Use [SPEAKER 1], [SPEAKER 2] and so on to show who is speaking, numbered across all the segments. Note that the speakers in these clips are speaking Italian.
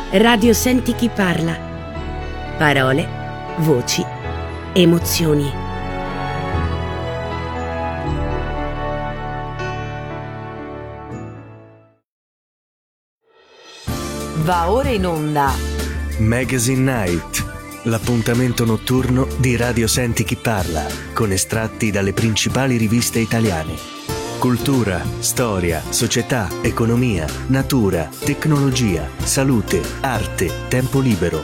[SPEAKER 1] Radio Senti chi parla. Parole, voci, emozioni.
[SPEAKER 2] Va ora in onda
[SPEAKER 3] Magazine Night, l'appuntamento notturno di Radio Senti chi parla, con estratti dalle principali riviste italiane. Cultura, storia, società, economia, natura, tecnologia, salute, arte, tempo libero.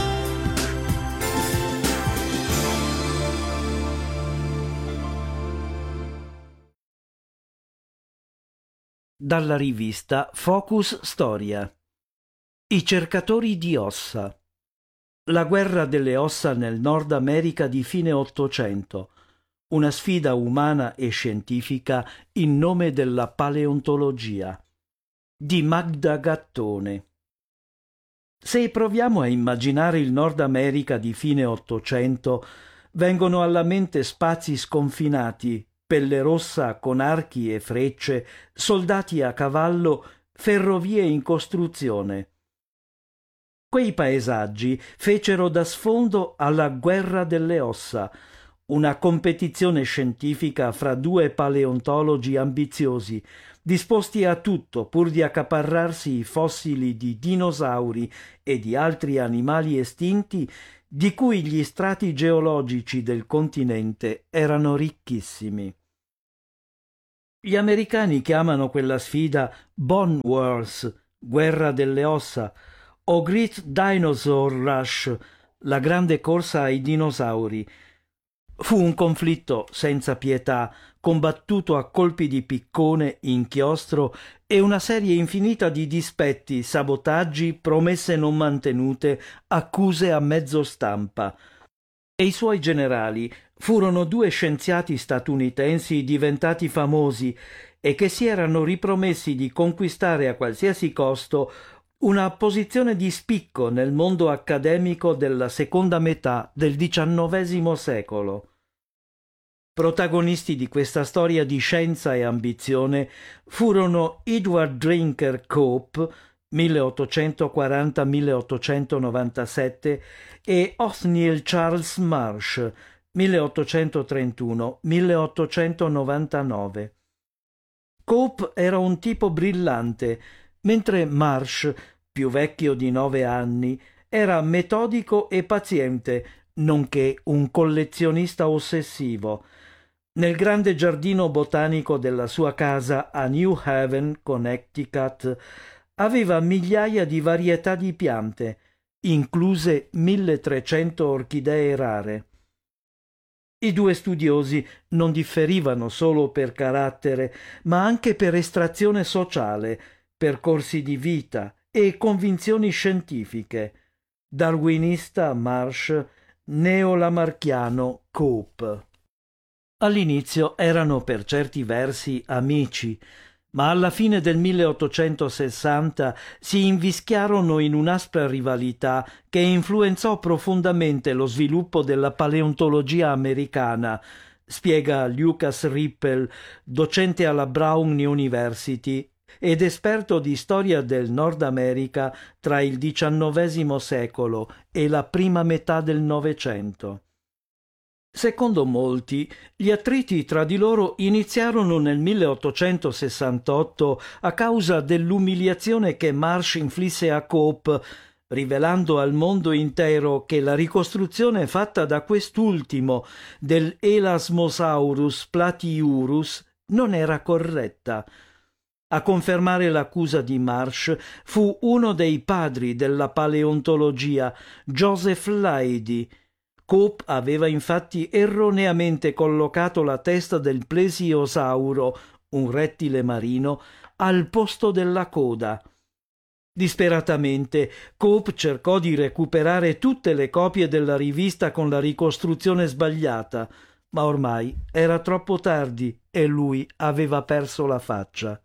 [SPEAKER 4] Dalla rivista Focus Storia. I cercatori di ossa. La guerra delle ossa nel Nord America di fine Ottocento. Una sfida umana e scientifica in nome della paleontologia. Di Magda Gattone. Se proviamo a immaginare il Nord America di fine Ottocento, vengono alla mente spazi sconfinati, pelle rossa con archi e frecce, soldati a cavallo, ferrovie in costruzione. Quei paesaggi fecero da sfondo alla guerra delle ossa, una competizione scientifica fra due paleontologi ambiziosi, disposti a tutto pur di accaparrarsi i fossili di dinosauri e di altri animali estinti di cui gli strati geologici del continente erano ricchissimi. Gli americani chiamano quella sfida Bone Wars, guerra delle ossa, o Great Dinosaur Rush, la grande corsa ai dinosauri. Fu un conflitto senza pietà, combattuto a colpi di piccone, inchiostro e una serie infinita di dispetti, sabotaggi, promesse non mantenute, accuse a mezzo stampa. E i suoi generali furono due scienziati statunitensi diventati famosi e che si erano ripromessi di conquistare a qualsiasi costo una posizione di spicco nel mondo accademico della seconda metà del XIX secolo. Protagonisti di questa storia di scienza e ambizione furono Edward Drinker Cope, 1840-1897, e Othniel Charles Marsh, 1831-1899. Cope era un tipo brillante, mentre Marsh, più vecchio di 9 anni, era metodico e paziente, nonché un collezionista ossessivo. Nel grande giardino botanico della sua casa a New Haven, Connecticut, aveva migliaia di varietà di piante, incluse 1300 orchidee rare. I due studiosi non differivano solo per carattere, ma anche per estrazione sociale, percorsi di vita e convinzioni scientifiche. Darwinista Marsh, neolamarchiano Cope. All'inizio erano per certi versi amici, ma alla fine del 1860 si invischiarono in un'aspra rivalità che influenzò profondamente lo sviluppo della paleontologia americana, spiega Lucas Rippel, docente alla Brown University ed esperto di storia del Nord America tra il XIX secolo e la prima metà del Novecento. Secondo molti, gli attriti tra di loro iniziarono nel 1868 a causa dell'umiliazione che Marsh inflisse a Cope, rivelando al mondo intero che la ricostruzione fatta da quest'ultimo del Elasmosaurus platiurus non era corretta. A confermare l'accusa di Marsh fu uno dei padri della paleontologia, Joseph Leidy. Cope aveva infatti erroneamente collocato la testa del plesiosauro, un rettile marino, al posto della coda. Disperatamente, Cope cercò di recuperare tutte le copie della rivista con la ricostruzione sbagliata, ma ormai era troppo tardi e lui aveva perso la faccia.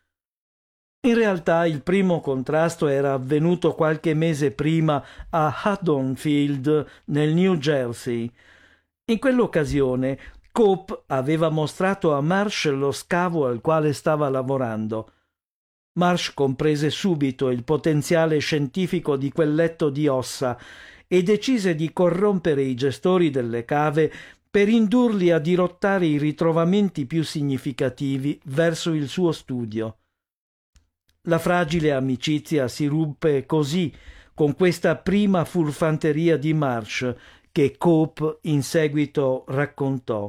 [SPEAKER 4] In realtà il primo contrasto era avvenuto qualche mese prima a Haddonfield, nel New Jersey. In quell'occasione Cope aveva mostrato a Marsh lo scavo al quale stava lavorando. Marsh comprese subito il potenziale scientifico di quel letto di ossa e decise di corrompere i gestori delle cave per indurli a dirottare i ritrovamenti più significativi verso il suo studio. La fragile amicizia si ruppe così con questa prima furfanteria di Marsh che Cope in seguito raccontò.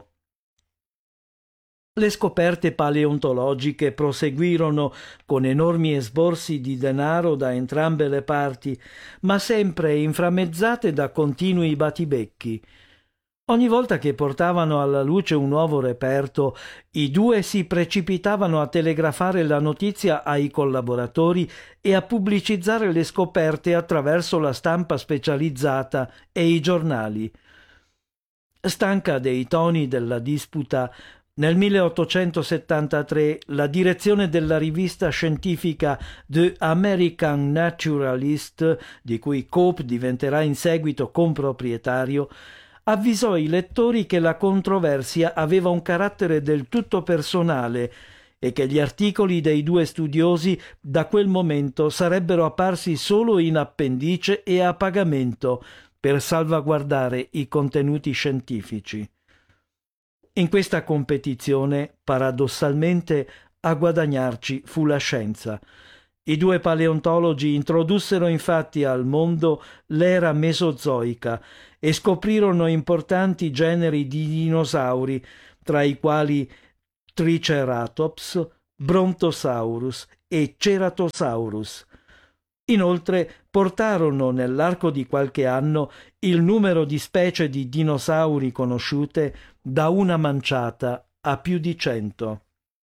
[SPEAKER 4] Le scoperte paleontologiche proseguirono con enormi esborsi di denaro da entrambe le parti, ma sempre inframmezzate da continui battibecchi. Ogni volta che portavano alla luce un nuovo reperto, i due si precipitavano a telegrafare la notizia ai collaboratori e a pubblicizzare le scoperte attraverso la stampa specializzata e i giornali. Stanca dei toni della disputa, nel 1873 la direzione della rivista scientifica The American Naturalist, di cui Cope diventerà in seguito comproprietario, avvisò i lettori che la controversia aveva un carattere del tutto personale e che gli articoli dei due studiosi da quel momento sarebbero apparsi solo in appendice e a pagamento per salvaguardare i contenuti scientifici. In questa competizione, paradossalmente, a guadagnarci fu la scienza. I due paleontologi introdussero infatti al mondo l'era mesozoica e scoprirono importanti generi di dinosauri, tra i quali Triceratops, Brontosaurus e Ceratosaurus. Inoltre portarono nell'arco di qualche anno il numero di specie di dinosauri conosciute da una manciata a più di 100.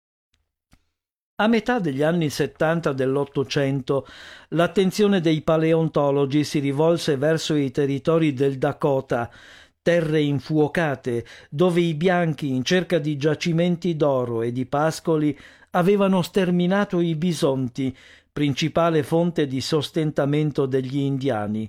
[SPEAKER 4] A metà degli anni 70 dell'Ottocento l'attenzione dei paleontologi si rivolse verso i territori del Dakota, terre infuocate, dove i bianchi in cerca di giacimenti d'oro e di pascoli avevano sterminato i bisonti, principale fonte di sostentamento degli indiani.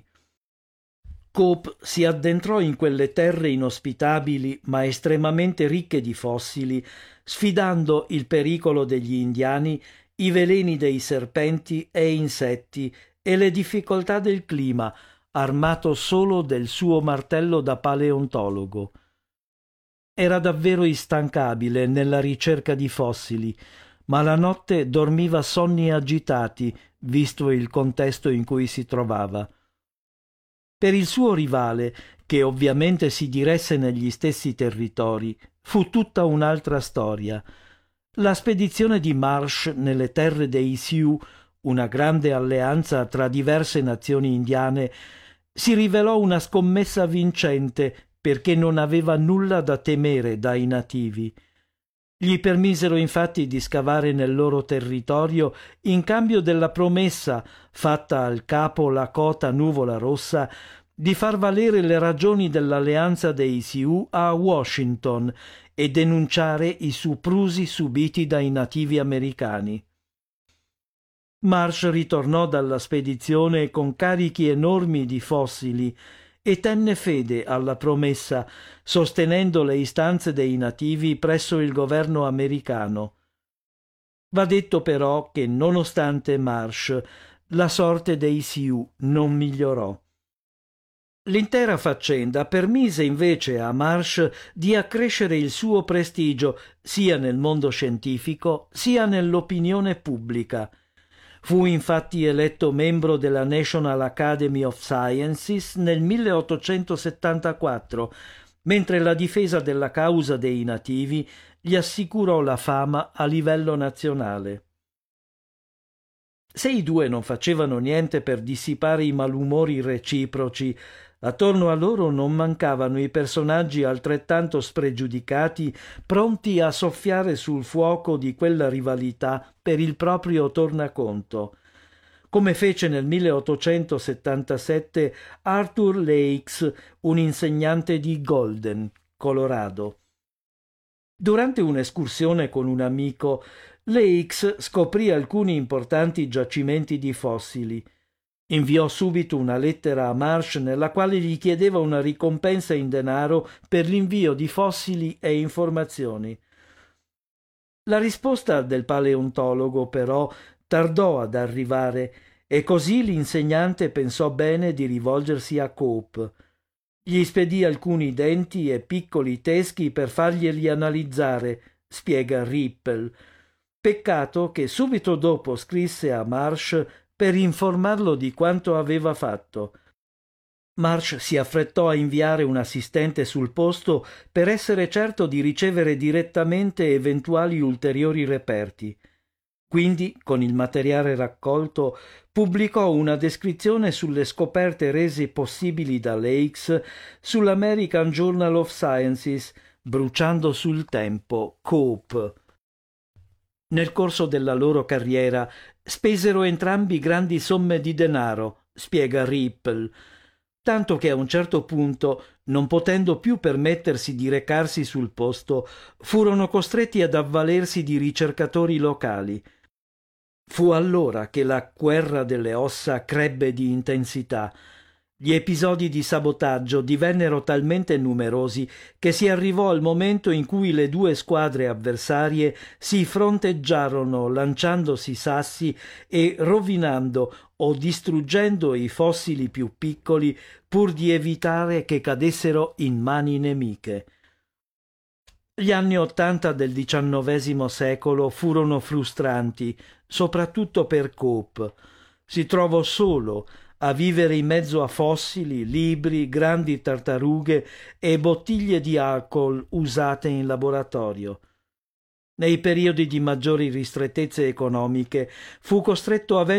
[SPEAKER 4] Cope si addentrò in quelle terre inospitabili ma estremamente ricche di fossili, sfidando il pericolo degli indiani, i veleni dei serpenti e insetti e le difficoltà del clima, armato solo del suo martello da paleontologo. Era davvero instancabile nella ricerca di fossili, ma la notte dormiva sonni agitati, visto il contesto in cui si trovava. Per il suo rivale, che ovviamente si diresse negli stessi territori, fu tutta un'altra storia. La spedizione di Marsh nelle terre dei Sioux, una grande alleanza tra diverse nazioni indiane, si rivelò una scommessa vincente perché non aveva nulla da temere dai nativi. Gli permisero infatti di scavare nel loro territorio in cambio della promessa, fatta al capo Lakota Nuvola Rossa, di far valere le ragioni dell'alleanza dei Sioux a Washington e denunciare i soprusi subiti dai nativi americani. Marsh ritornò dalla spedizione con carichi enormi di fossili e tenne fede alla promessa, sostenendo le istanze dei nativi presso il governo americano. Va detto però che, nonostante Marsh, la sorte dei Sioux non migliorò. L'intera faccenda permise invece a Marsh di accrescere il suo prestigio sia nel mondo scientifico sia nell'opinione pubblica. Fu infatti eletto membro della National Academy of Sciences nel 1874, mentre la difesa della causa dei nativi gli assicurò la fama a livello nazionale. Se i due non facevano niente per dissipare i malumori reciproci, attorno a loro non mancavano i personaggi altrettanto spregiudicati, pronti a soffiare sul fuoco di quella rivalità per il proprio tornaconto, come fece nel 1877 Arthur Lakes, un insegnante di Golden, Colorado. Durante un'escursione con un amico, Lakes scoprì alcuni importanti giacimenti di fossili. Inviò subito una lettera a Marsh nella quale gli chiedeva una ricompensa in denaro per l'invio di fossili e informazioni. La risposta del paleontologo, però, tardò ad arrivare e così l'insegnante pensò bene di rivolgersi a Cope. Gli spedì alcuni denti e piccoli teschi per farglieli analizzare, spiega Ripple. Peccato che subito dopo scrisse a Marsh per informarlo di quanto aveva fatto. Marsh si affrettò a inviare un assistente sul posto per essere certo di ricevere direttamente eventuali ulteriori reperti. Quindi, con il materiale raccolto, pubblicò una descrizione sulle scoperte rese possibili da Lakes sull'American Journal of Sciences, bruciando sul tempo Cope. Nel corso della loro carriera spesero entrambi grandi somme di denaro, spiega Ripple, tanto che a un certo punto, non potendo più permettersi di recarsi sul posto, furono costretti ad avvalersi di ricercatori locali. Fu allora che la guerra delle ossa crebbe di intensità. Gli episodi di sabotaggio divennero talmente numerosi che si arrivò al momento in cui le due squadre avversarie si fronteggiarono lanciandosi sassi e rovinando o distruggendo i fossili più piccoli pur di evitare che cadessero in mani nemiche. Gli anni '80 del XIX secolo furono frustranti, soprattutto per Cope. Si trovò solo a vivere in mezzo a fossili, libri, grandi tartarughe e bottiglie di alcol usate in laboratorio. Nei periodi di maggiori ristrettezze economiche fu costretto a